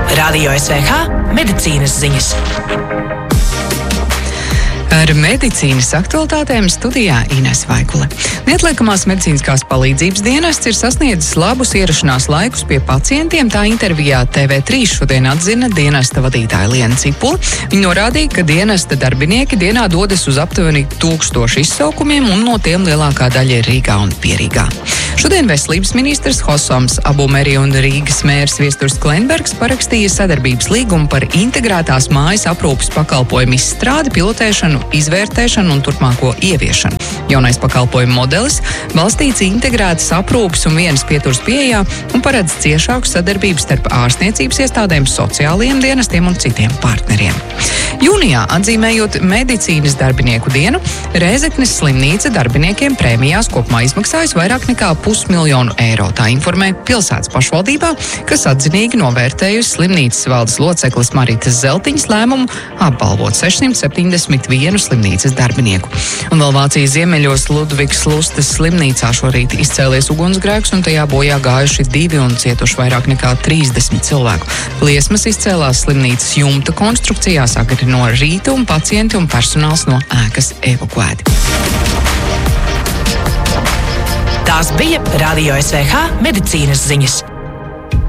Radio SVH medicīnas ziņas. Ar medicīnas aktualitātēm studijā Ines Vaikule. Neatliekamās medicīniskās palīdzības dienests ir sasniedzis labus ierašanās laikus pie pacientiem. Tā intervijā TV3 šodien atzina dienesta vadītāja Liena Cipula. Viņa norādīja, ka dienesta darbinieki dienā dodas uz aptuveni 1000 izsaukumiem, un no tiem lielākā daļa ir Rīgā un Pierīgā. Šodien veselības ministrs Hosams Abumeri un Rīgas mērs Viesturs Klenbergs parakstīja sadarbības līgumu par integrētās mājas aprūpes pakalpojumu izstrādi, pilotēšanu, izvērtēšanu un turpmāko ieviešanu. Jaunais pakalpojumu modelis balstīts integrētas aprūpes un vienas pieturas pieejā un paredz ciešāku sadarbību starp ārstniecības iestādēm, sociālajiem dienestiem un citiem partneriem. Jūnijā, atzīmējot medicīnas darbinieku dienu, Rēzeknes slimnīca darbiniekiem prēmijās kopumā izmaksājas vairāk nekā 500 000 eiro. Tā informē pilsētas pašvaldībā, kas atzinīgi novērtējusi slimnīcas valdes locekles Maritas Zeltiņas lēmumu apbalvot 671 slimnīcas darbinieku. Un vēl Vācijas ziemeļos Ludvigs Lustes slimnīcā šorīt izcēlies ugunsgrēks, un tajā bojā gājuši 2 un cietuši vairāk nekā 30 cilvēku. Liesmas izcēlās slimnīcas jumta konstrukcijā agri no rīta, un pacienti un personāls no ēkas evakuēti. Tās bija Radio SVH medicīnas ziņas.